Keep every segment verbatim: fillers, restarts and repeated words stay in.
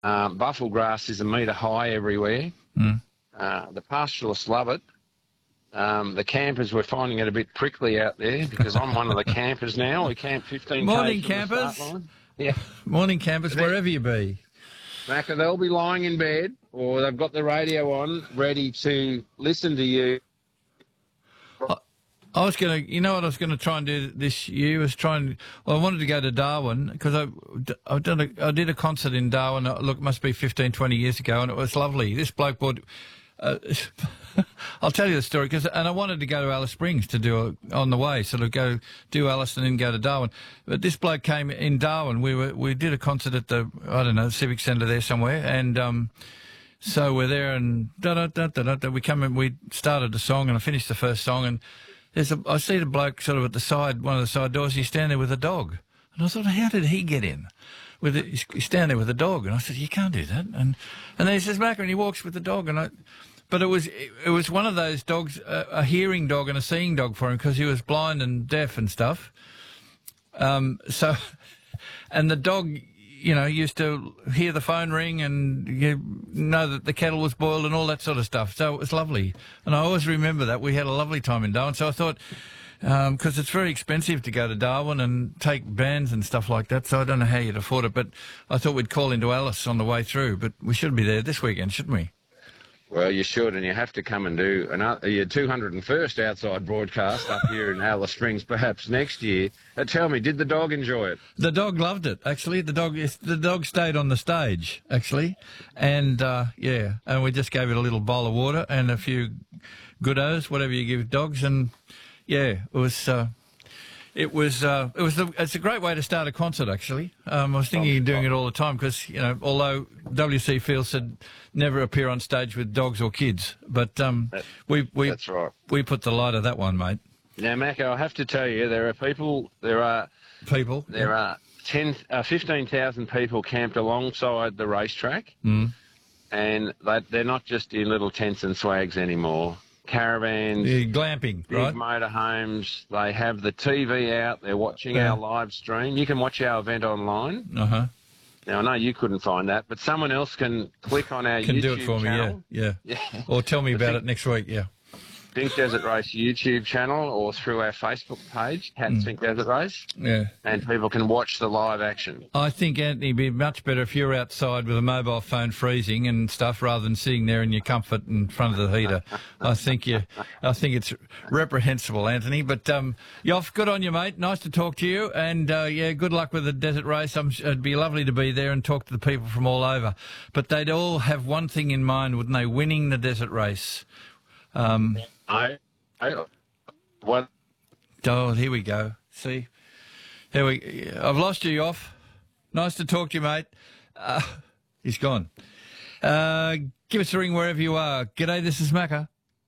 Um, buffel grass is a metre high everywhere. Mm. Uh, the pastoralists love it. Um, the campers were finding it a bit prickly out there because I'm one of the campers now. We camp fifteen Morning, k's from campers. the start line. Yeah. Morning, campers, wherever you be. Macca, they'll be lying in bed or they've got the radio on ready to listen to you. I was going to, you know what I was going to try and do this year was try and, well, I wanted to go to Darwin because I, I, done a, I did a concert in Darwin, look, it must be fifteen, twenty years ago, and it was lovely. This bloke bought, uh, I'll tell you the story, cause, and I wanted to go to Alice Springs to do a, on the way, sort of go do Alice and then go to Darwin. But this bloke came in Darwin, we were, we did a concert at the, I don't know, Civic Centre there somewhere, and, um, so we're there and da da da da da. We come in, we started the song and I finished the first song and there's a, I see the bloke sort of at the side, one of the side doors. He's standing there with a dog, and I thought, how did he get in? With it, he's standing there with a dog, and I said, you can't do that. And and then he says, Macca, and he walks with the dog, and I, but it was it was one of those dogs, a, a hearing dog and a seeing dog for him because he was blind and deaf and stuff. Um, so, and the dog, you know, used to hear the phone ring and you know that the kettle was boiled and all that sort of stuff. So it was lovely. And I always remember that. We had a lovely time in Darwin. So I thought, because um, it's very expensive to go to Darwin and take bands and stuff like that, so I don't know how you'd afford it. But I thought we'd call into Alice on the way through. But we should be there this weekend, shouldn't we? Well, you should, and you have to come and do another, your two hundred first outside broadcast up here in Alice Springs, perhaps next year. Uh, tell me, did the dog enjoy it? The dog loved it, actually. The dog, the dog stayed on the stage, actually, and uh, yeah, and we just gave it a little bowl of water and a few goodos, whatever you give dogs, and yeah, it was. Uh, It was, uh, it was, the, it's a great way to start a concert, actually. Um, I was thinking of doing it all the time because, you know, although W C Fields said never appear on stage with dogs or kids, but um, that, we, we, that's right. we put the light of that one, mate. Now, Macca, I have to tell you, there are people, there are people, there yeah. are ten, uh, fifteen thousand people camped alongside the racetrack, mm. and they, they're not just in little tents and swags anymore. Caravans, yeah, glamping, big right? motorhomes. They have the T V out. They're watching yeah. our live stream. You can watch our event online. Uh huh. Now I know you couldn't find that, but someone else can click on our can YouTube do it for channel. me, yeah, yeah. yeah. Or tell me the about Think, it next week, yeah. Think Desert Race YouTube channel or through our Facebook page, Cat mm. Think Desert Race. Yeah. And people can watch the live action. I think, Anthony, it'd be much better if you're outside with a mobile phone freezing and stuff rather than sitting there in your comfort in front of the heater. I think you, I think it's reprehensible, Anthony. But um, Yoff, good on you, mate. Nice to talk to you. And uh, yeah, good luck with the desert race. I'm, it'd be lovely to be there and talk to the people from all over. But they'd all have one thing in mind, wouldn't they? Winning the desert race. Um, I. I, what? Oh, here we go. See, here we. I've lost you, Yoff. Nice to talk to you, mate. Uh, he's gone. Uh, give us a ring wherever you are. G'day, this is Macca.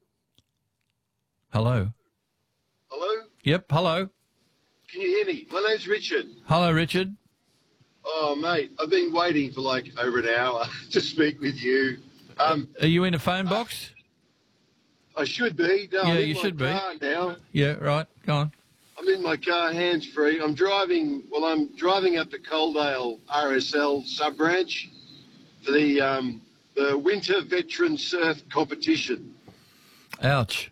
Hello. Hello? Yep, hello. Can you hear me? My name's Richard. Hello, Richard. Oh, mate, I've been waiting for like over an hour to speak with you. Um, Are you in a phone box? I should be. No, yeah, I'm in you my should be. car now. Yeah, right. Go on. I'm in my car, hands-free. I'm driving, well, I'm driving up to Coaldale R S L sub-branch for the, um, the Winter Veteran Surf Competition. Ouch.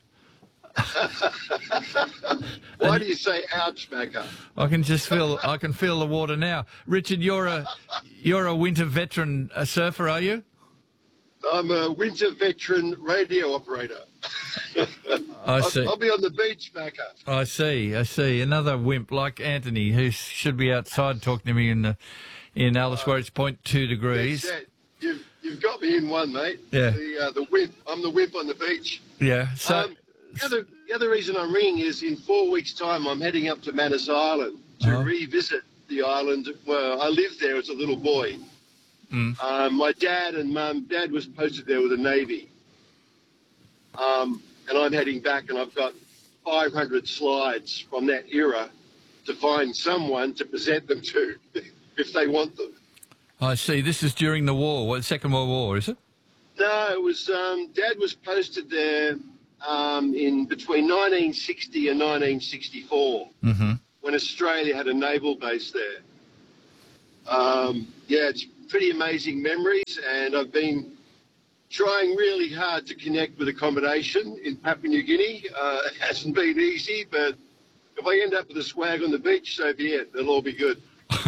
Why do you say ouch, Macca? I can just feel, I can feel the water now. Richard, you're a, you're a winter veteran a surfer, are you? I'm a winter veteran radio operator. I see. I'll, I'll be on the beach, Macca. I see. I see. Another wimp like Anthony, who should be outside talking to me in the, in Alice, where it's zero point two degrees. Yes, you've you've got me in one, mate. Yeah. The uh, the wimp. I'm the wimp on the beach. Yeah. So um, the other the other reason I'm ringing is in four weeks' time I'm heading up to Manus Island to uh-huh. revisit the island. Well, I lived there as a little boy. Mm. Um, my dad and mum, dad was posted there with the Navy. Um, and I'm heading back, and I've got five hundred slides from that era to find someone to present them to if they want them. I see. This is during the war, what, Second World War, is it? No, it was, um, Dad was posted there um, in between nineteen sixty and nineteen sixty-four, mm-hmm. when Australia had a naval base there. Um, yeah, it's pretty amazing memories, and I've been trying really hard to connect with accommodation in Papua New Guinea. Uh, it hasn't been easy, but if I end up with a swag on the beach, so be it. It'll all be good.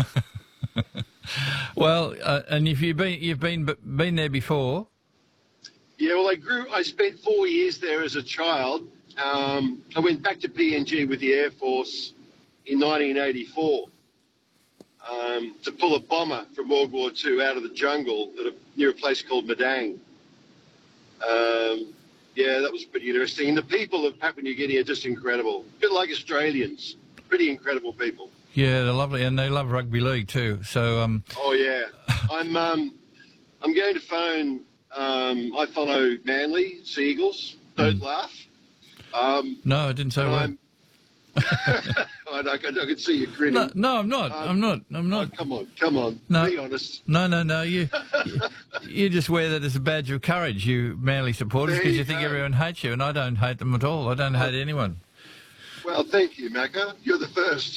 Well, uh, and if you've been you've been been there before. Yeah, well, I grew. I spent four years there as a child. Um, I went back to P N G with the Air Force in nineteen eighty-four um, to pull a bomber from World War Two out of the jungle at a, near a place called Madang. Um, yeah, that was pretty interesting. And the people of Papua New Guinea are just incredible. A bit like Australians. Pretty incredible people. Yeah, they're lovely, and they love rugby league too. So, um, oh yeah, I'm um, I'm going to phone. Um, I follow Manly Seagulls. Don't mm. laugh. Um, no, I didn't say what. I, I, can, I can see you grinning. No, no I'm not. Um, I'm not. I'm not. Oh, come on, come on. No, be honest. No, no, no. You, you, you just wear that as a badge of courage. You Manly supporters, because you, you think everyone hates you, and I don't hate them at all. I don't oh. hate anyone. Well, thank you, Macca. You're the first.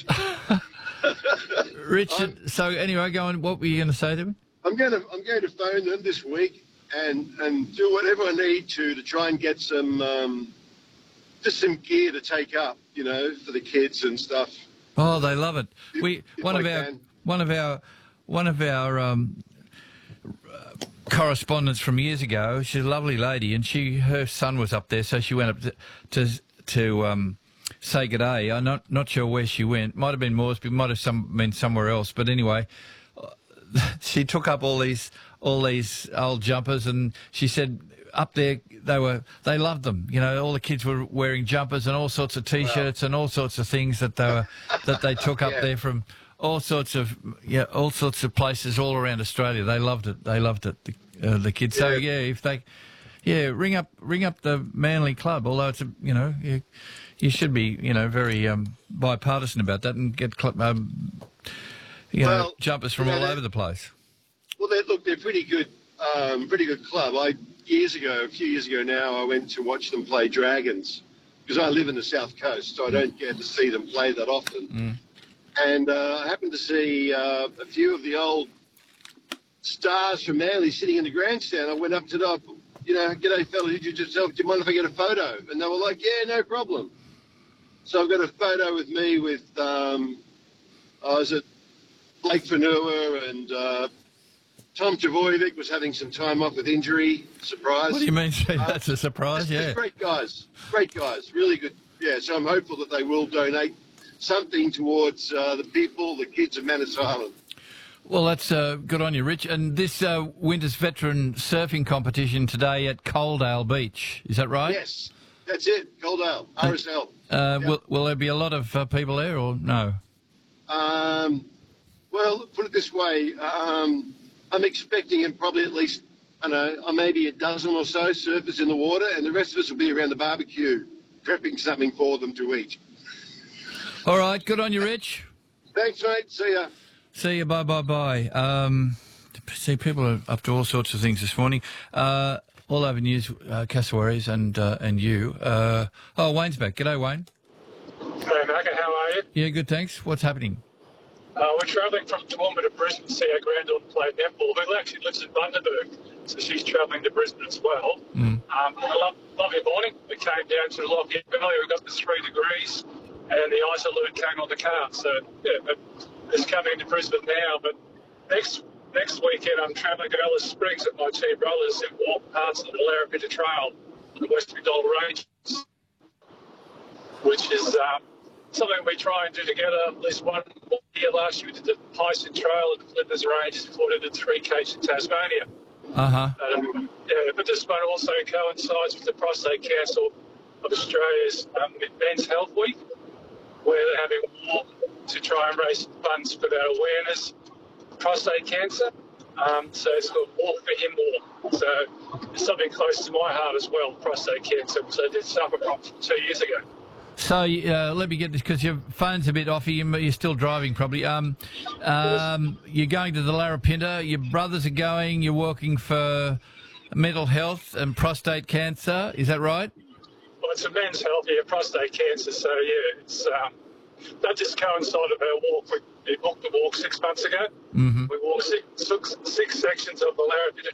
Richard. I'm, so anyway, go on. What were you going to say to me? I'm going to I'm going to phone them this week and and do whatever I need to to try and get some um, just some gear to take up, you know, for the kids and stuff. Oh, they love it. If, we if one I of our can. one of our one of our um, correspondents from years ago. She's a lovely lady, and she her son was up there, so she went up to to, to um, say good day. I'm not not sure where she went. Might have been Moresby, might have some been somewhere else. But anyway, she took up all these all these old jumpers, and she said up there they were they loved them. You know, all the kids were wearing jumpers and all sorts of t-shirts wow. and all sorts of things that they were that they took up yeah. there from all sorts of yeah all sorts of places all around Australia. They loved it. They loved it. The, uh, the kids. Yeah. So yeah, if they yeah ring up ring up the Manly Club. Although it's a you know you, you should be you know very um, bipartisan about that and get um, you know well, jumpers from you know, all over the place. Well, they look they're pretty good. Um, pretty good club. I years ago, a few years ago now, I went to watch them play Dragons because I live in the South Coast, so I don't get to see them play that often. Mm. And uh, I happened to see uh, a few of the old stars from Manly sitting in the grandstand. I went up to them, you know, g'day fella, did you just do you mind if I get a photo? And they were like, yeah, no problem. So I've got a photo with me with, um, I was at Lake Whenua and uh, Tom Trbojevic was having some time off with injury. Surprise. What do you mean? That's a surprise, yeah. Great guys. Great guys. Really good. Yeah, so I'm hopeful that they will donate something towards uh, the people, the kids of Manus Island. Well, that's uh, good on you, Rich. And this uh, winter's veteran surfing competition today at Coaldale Beach. Is that right? Yes, that's it. Coaldale, R S L. Uh, yep. will, will there be a lot of uh, people there or no? Um, well, put it this way. Um, I'm expecting probably at least, I don't know, maybe a dozen or so surfers in the water, and the rest of us will be around the barbecue prepping something for them to eat. All right, good on you, Rich. Thanks, mate. See ya. See you. Bye, bye, bye. Um, see, people are up to all sorts of things this morning. Uh, all over news, uh, Cassowaries and uh, and you. Uh, oh, Wayne's back. G'day, Wayne. Hey, Macca, how are you? Yeah, good, thanks. What's happening? Uh, we're travelling from Toowoomba to Brisbane to see our granddaughter play netball, who actually lives in Bundaberg, so she's travelling to Brisbane as well. Mm. Um, a lo- lovely morning. We came down to Lockyer earlier, we got to three degrees, and the ice alert came on the car. So, yeah, but it's coming into Brisbane now. But next next weekend, I'm travelling to Alice Springs with my two brothers who walk parts of the Larapinta Trail on the West McDonald Ranges, which is um, something we try and do together at least one year. Last year we did the Hyson Trail at the Flinders Ranges before we did three Ks in Tasmania. Uh-huh. Um, yeah, but this one also coincides with the Prostate Council of Australia's um, Men's Health Week, where they're having a walk to try and raise funds for that awareness of prostate cancer. Um, so it's called Walk for Him Walk. So it's something close to my heart as well, prostate cancer, which I did suffer from two years ago. So uh, let me get this, because your phone's a bit offy. You're still driving, probably. Um, um, you're going to the Larapinta. Your brothers are going. You're working for mental health and prostate cancer. Is that right? Well, it's a men's health, yeah, prostate cancer. So yeah, it's um, that just coincided with our walk. We, we booked the walk six months ago. Mm-hmm. We walked six, six, six sections of the Larrabee to